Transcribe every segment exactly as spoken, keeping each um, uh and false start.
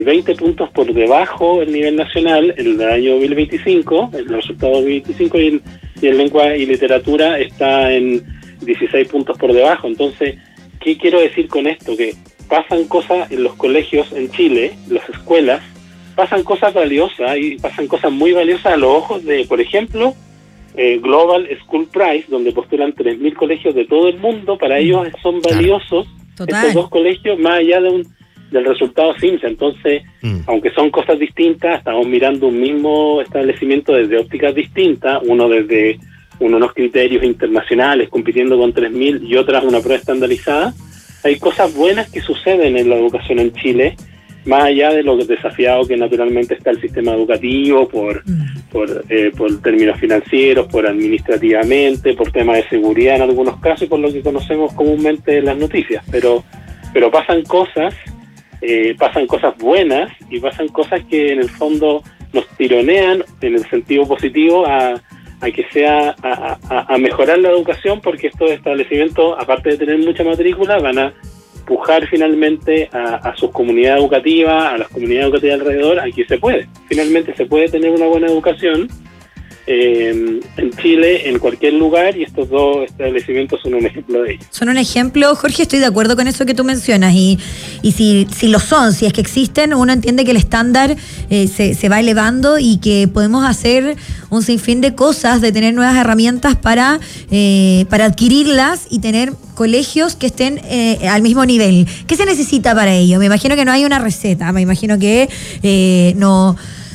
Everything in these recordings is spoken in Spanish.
veinte puntos por debajo del nivel nacional en el año dos mil veinticinco, el resultado dos mil veinticinco, y en, y en lengua y literatura está en dieciséis puntos por debajo. Entonces, ¿qué quiero decir con esto? Que pasan cosas en los colegios en Chile, las escuelas, pasan cosas valiosas y pasan cosas muy valiosas a los ojos de, por ejemplo, eh, Global School Prize, donde postulan tres mil colegios de todo el mundo. Para ellos son valiosos Total. estos dos colegios, más allá de un del resultado CIMSE. Entonces, mm. aunque son cosas distintas, estamos mirando un mismo establecimiento desde ópticas distintas, uno desde unos criterios internacionales compitiendo con tres mil y otras una prueba estandarizada. Hay cosas buenas que suceden en la educación en Chile, más allá de lo desafiado que naturalmente está el sistema educativo por mm. por, eh, por términos financieros, por administrativamente, por temas de seguridad en algunos casos y por lo que conocemos comúnmente en las noticias. Pero, pero pasan cosas Eh, pasan cosas buenas y pasan cosas que en el fondo nos tironean en el sentido positivo a, a que sea a, a, a mejorar la educación, porque estos establecimientos, aparte de tener mucha matrícula, van a empujar finalmente a, a sus comunidades educativas, a las comunidades educativas alrededor, a que se puede. Finalmente se puede tener una buena educación Eh, en Chile, en cualquier lugar, y estos dos establecimientos son un ejemplo de ello. Son un ejemplo, Jorge, estoy de acuerdo con eso que tú mencionas, y, y si, si lo son, si es que existen, uno entiende que el estándar eh, se, se va elevando y que podemos hacer un sinfín de cosas, de tener nuevas herramientas para, eh, para adquirirlas y tener colegios que estén eh, al mismo nivel. ¿Qué se necesita para ello? Me imagino que no hay una receta, me imagino que eh, no...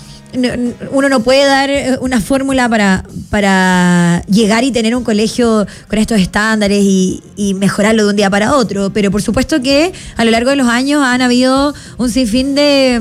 uno no puede dar una fórmula para, para llegar y tener un colegio con estos estándares y, y mejorarlo de un día para otro, pero por supuesto que a lo largo de los años han habido un sinfín de,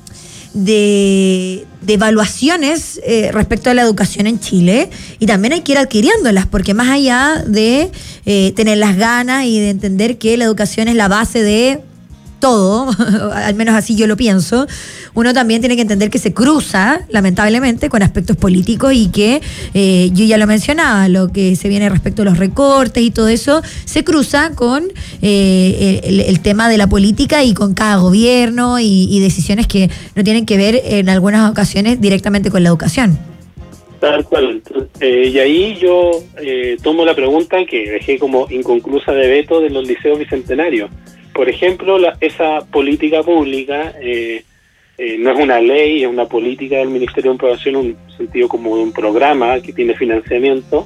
de, de evaluaciones eh, respecto a la educación en Chile, y también hay que ir adquiriéndolas, porque más allá de eh, tener las ganas y de entender que la educación es la base de todo, al menos así yo lo pienso, uno también tiene que entender que se cruza, lamentablemente, con aspectos políticos, y que, eh, yo ya lo mencionaba, lo que se viene respecto a los recortes y todo eso, se cruza con eh, el, el tema de la política y con cada gobierno y, y decisiones que no tienen que ver en algunas ocasiones directamente con la educación. Tal cual. Eh, y ahí yo eh, tomo la pregunta que dejé como inconclusa de Beto de los liceos bicentenarios. Por ejemplo, la, esa política pública eh, eh, no es una ley, es una política del Ministerio de Educación, un sentido como de un programa que tiene financiamiento,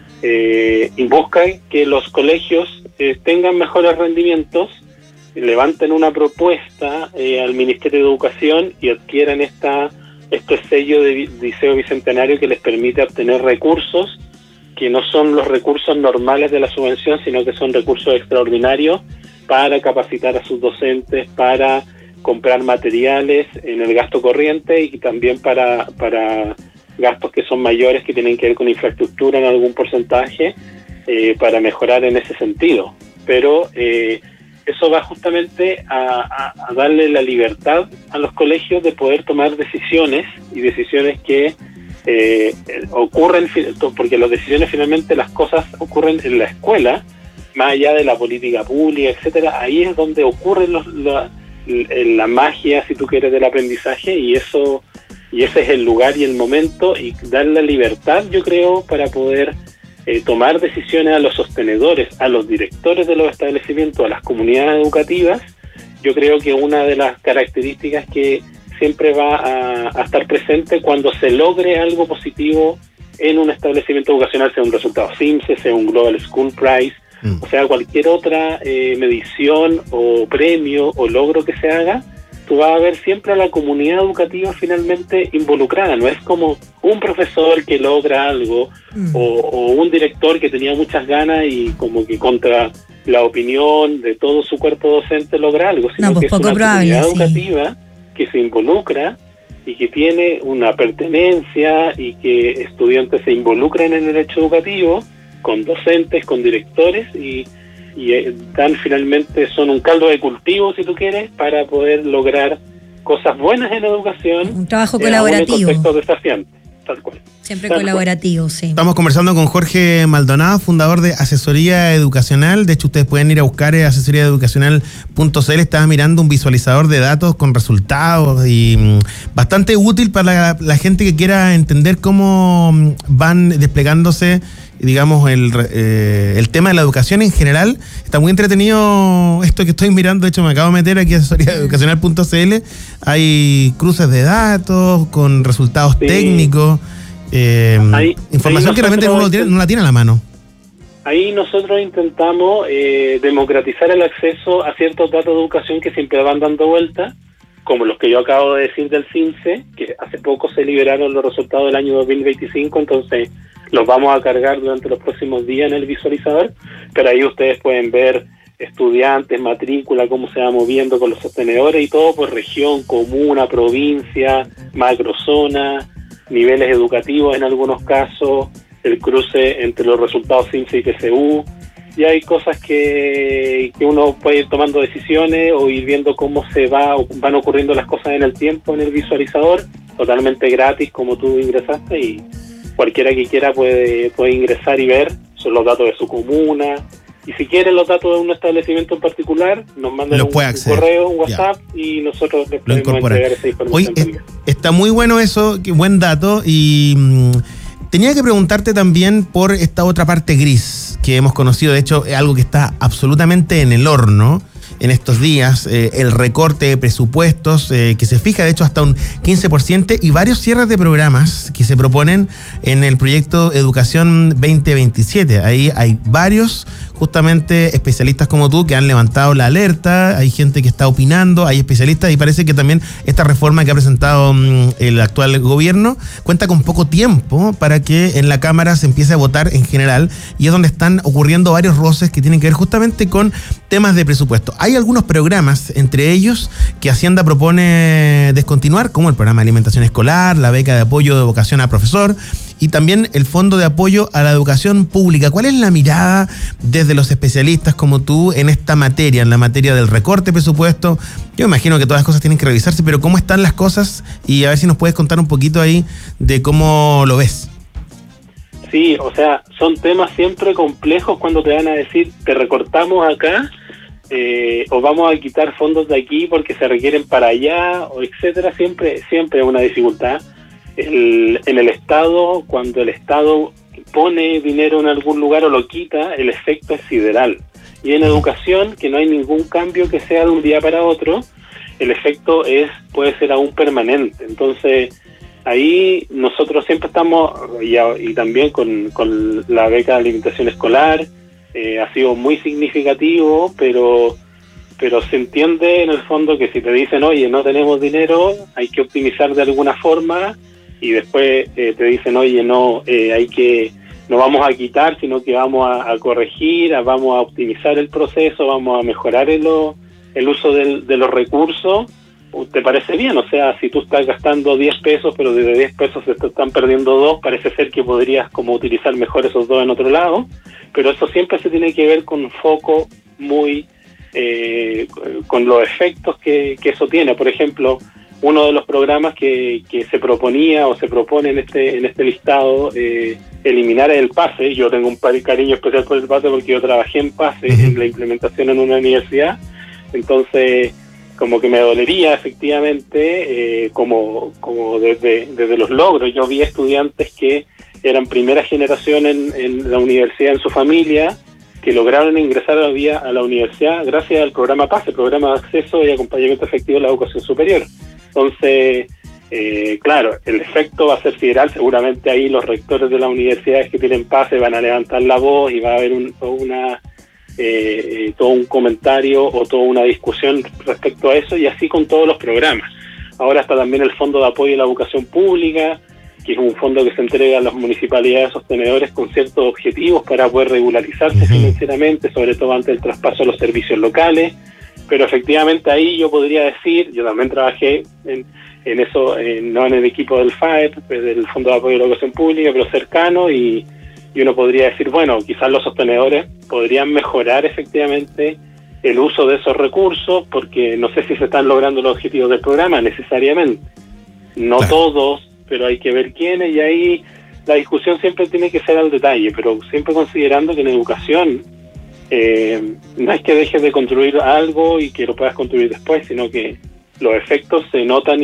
eh, y busca que los colegios eh, tengan mejores rendimientos, levanten una propuesta eh, al Ministerio de Educación y adquieran esta este sello de liceo bicentenario que les permite obtener recursos que no son los recursos normales de la subvención, sino que son recursos extraordinarios para capacitar a sus docentes, para comprar materiales en el gasto corriente y también para, para gastos que son mayores, que tienen que ver con infraestructura en algún porcentaje, eh, para mejorar en ese sentido. Pero eh, eso va justamente a, a, a darle la libertad a los colegios de poder tomar decisiones, y decisiones que eh, ocurren, porque las decisiones finalmente, las cosas ocurren en la escuela, más allá de la política pública, etcétera. Ahí es donde ocurre los, la, la magia, si tú quieres, del aprendizaje, y eso y ese es el lugar y el momento, y dar la libertad, yo creo, para poder eh, tomar decisiones a los sostenedores, a los directores de los establecimientos, a las comunidades educativas. Yo creo que una de las características que siempre va a, a estar presente cuando se logre algo positivo en un establecimiento educacional, sea un resultado CIMSE, sea un Global School Prize, mm. o sea, cualquier otra eh, medición o premio o logro que se haga, tú vas a ver siempre a la comunidad educativa finalmente involucrada. No es como un profesor que logra algo, mm. o, o un director que tenía muchas ganas y como que contra la opinión de todo su cuerpo docente logra algo, sino no, pues que es una probable, comunidad educativa sí. que se involucra y que tiene una pertenencia, y que estudiantes se involucran en el hecho educativo, con docentes, con directores, y, y dan finalmente, son un caldo de cultivo, si tú quieres, para poder lograr cosas buenas en la educación. Un trabajo colaborativo. En un contexto desafiante. tal cual. Siempre tal colaborativo, cual. sí. Estamos conversando con Jorge Maldonado, fundador de Asesoría Educacional. De hecho, ustedes pueden ir a buscar asesoría educacional punto c l. Estaba mirando un visualizador de datos con resultados y mmm, bastante útil para la, la gente que quiera entender cómo van desplegándose, digamos, el, eh, el tema de la educación en general. Está muy entretenido esto que estoy mirando. De hecho, me acabo de meter aquí a asesoría educacional punto c l. Hay cruces de datos con resultados sí. técnicos. Eh, ahí, información ahí que realmente uno tiene, no la tiene a la mano. Ahí nosotros intentamos eh, democratizar el acceso a ciertos datos de educación que siempre van dando vuelta, como los que yo acabo de decir del CINCE, que hace poco se liberaron los resultados del año dos mil veinticinco, entonces los vamos a cargar durante los próximos días en el visualizador, pero ahí ustedes pueden ver estudiantes, matrícula, cómo se va moviendo con los sostenedores y todo por región, comuna, provincia, macrozona, niveles educativos en algunos casos, el cruce entre los resultados CINCE y P S U, y hay cosas que, que uno puede ir tomando decisiones o ir viendo cómo se va van ocurriendo las cosas en el tiempo en el visualizador, totalmente gratis como tú ingresaste, y cualquiera que quiera puede, puede ingresar y ver, son los datos de su comuna, y si quieren los datos de un establecimiento en particular, nos mandan un, un correo, un WhatsApp, ya. Y nosotros les podemos entregar esa información. Hoy es, está muy bueno eso, qué buen dato, y mmm, tenía que preguntarte también por esta otra parte gris que hemos conocido, de hecho, es algo que está absolutamente en el horno en estos días, eh, el recorte de presupuestos, eh, que se fija de hecho hasta un quince por ciento, y varios cierres de programas que se proponen en el proyecto Educación veinte veintisiete. Ahí hay varios, justamente, especialistas como tú que han levantado la alerta, hay gente que está opinando, hay especialistas, y parece que también esta reforma que ha presentado um, el actual gobierno cuenta con poco tiempo para que en la Cámara se empiece a votar en general, y es donde están ocurriendo varios roces que tienen que ver justamente con temas de presupuesto. Hay algunos programas, entre ellos, que Hacienda propone descontinuar, como el programa de alimentación escolar, la beca de apoyo de vocación a profesor y también el fondo de apoyo a la educación pública. ¿Cuál es la mirada desde los especialistas como tú en esta materia, en la materia del recorte de presupuesto? Yo imagino que todas las cosas tienen que revisarse, pero ¿cómo están las cosas? Y a ver si nos puedes contar un poquito ahí de cómo lo ves. Sí, o sea, son temas siempre complejos cuando te van a decir, te recortamos acá, Eh, o vamos a quitar fondos de aquí porque se requieren para allá, o etcétera. Siempre siempre es una dificultad. El, en el Estado, cuando el Estado pone dinero en algún lugar o lo quita, el efecto es sideral. Y en educación, que no hay ningún cambio que sea de un día para otro, el efecto es puede ser aún permanente. Entonces, ahí nosotros siempre estamos, y, y también con, con la beca de alimentación escolar, Eh, ha sido muy significativo, pero pero se entiende en el fondo que si te dicen, oye, no tenemos dinero, hay que optimizar de alguna forma, y después eh, te dicen, oye, no, eh, hay que no vamos a quitar, sino que vamos a, a corregir, a, vamos a optimizar el proceso, vamos a mejorar el, el uso del, de los recursos. ¿Te parece bien? O sea, si tú estás gastando diez pesos, pero de diez pesos se te están perdiendo dos, parece ser que podrías como utilizar mejor esos dos en otro lado, pero eso siempre se tiene que ver con un foco muy, eh, con los efectos que, que eso tiene. Por ejemplo, uno de los programas que, que se proponía o se propone en este, en este listado, eh, eliminar el PASE. Yo tengo un cariño especial por el PASE porque yo trabajé en PASE, uh-huh. en la implementación en una universidad, entonces como que me dolería efectivamente, eh, como como desde desde los logros. Yo vi estudiantes que eran primera generación en, en la universidad en su familia, que lograron ingresar a la, vía, a la universidad gracias al programa PASE, Programa de Acceso y Acompañamiento Efectivo a la Educación Superior. Entonces, eh, claro, el efecto va a ser sideral. Seguramente ahí los rectores de las universidades que tienen PASE van a levantar la voz y va a haber un, una... Eh, todo un comentario o toda una discusión respecto a eso, y así con todos los programas. Ahora está también el Fondo de Apoyo a la Educación Pública, que es un fondo que se entrega a las municipalidades sostenedores con ciertos objetivos para poder regularizarse uh-huh. financieramente, sobre todo ante el traspaso a los servicios locales. Pero efectivamente ahí yo podría decir, yo también trabajé en, en eso, en, no en el equipo del F A E P, del Fondo de Apoyo a la Educación Pública, pero cercano, y Y uno podría decir, bueno, quizás los sostenedores podrían mejorar efectivamente el uso de esos recursos, porque no sé si se están logrando los objetivos del programa necesariamente. No claro. todos pero hay que ver quiénes, y ahí la discusión siempre tiene que ser al detalle, pero siempre considerando que en educación eh, no es que dejes de construir algo y que lo puedas construir después, sino que los efectos se notan